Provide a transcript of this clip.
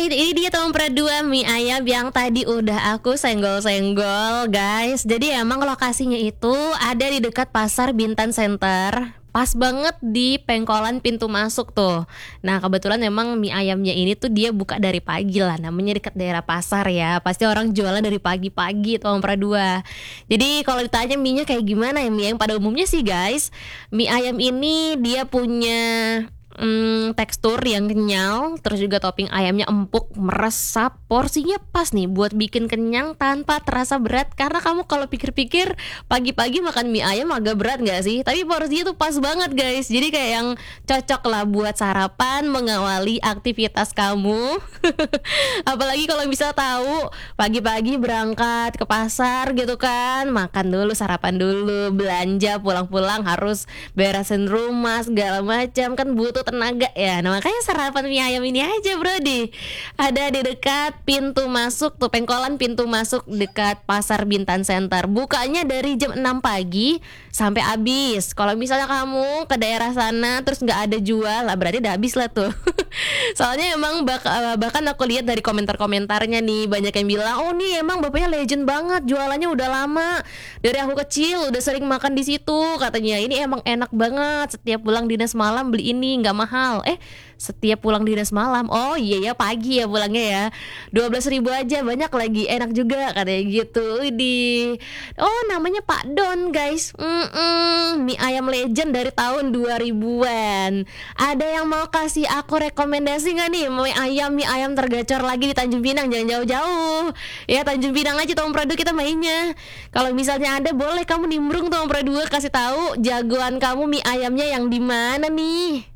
ini dia Tompra 2 mie ayam yang tadi udah aku senggol-senggol guys. Jadi emang lokasinya itu ada di dekat Pasar Bintan Center. Pas banget di pengkolan pintu masuk tuh. Nah kebetulan emang mie ayamnya ini tuh dia buka dari pagi lah. Namanya dekat daerah pasar ya. Pasti orang jualan dari pagi-pagi tuh Tompra 2. Jadi kalau ditanya mie-nya kayak gimana ya, mie yang pada umumnya sih guys, mie ayam ini dia punya tekstur yang kenyal, terus juga topping ayamnya empuk, meresap, porsinya pas nih buat bikin kenyang tanpa terasa berat. Karena kamu kalau pikir-pikir pagi-pagi makan mie ayam agak berat gak sih? Tapi porsinya tuh pas banget guys. Jadi kayak yang cocok lah buat sarapan mengawali aktivitas kamu. Apalagi kalau bisa tahu pagi-pagi berangkat ke pasar gitu kan, makan dulu, sarapan dulu, belanja, pulang-pulang harus beresin rumah segala macam kan, butuh tenaga ya. Nah makanya sarapan mie ayam ini aja Brodi. Ada di dekat pintu masuk tuh, pengkolan pintu masuk dekat Pasar Bintan Center. Bukanya dari jam 6 pagi sampai habis. Kalau misalnya kamu ke daerah sana terus nggak ada jual, lah berarti udah habis lah tuh. Soalnya emang bahkan aku lihat dari komentar-komentarnya nih, banyak yang bilang, oh nih emang bapaknya legend banget, jualannya udah lama, dari aku kecil udah sering makan di situ. Katanya ini emang enak banget, setiap pulang dinas malam beli ini, nggak mahal. Setiap pulang dinas malam, oh iya ya pagi ya pulangnya ya, 12.000 aja, banyak lagi, enak juga katanya gitu. Di namanya Pak Don guys. Mie ayam legend dari tahun 2000-an. Ada yang mau kasih aku rekomendasi nggak nih mie ayam tergacor lagi di Tanjung Pinang? Jangan jauh-jauh ya, Tanjung Pinang aja Tompra 2 kita mainnya. Kalau misalnya ada, boleh kamu nimbrung Tompra 2 kasih tahu jagoan kamu mie ayamnya yang di mana nih.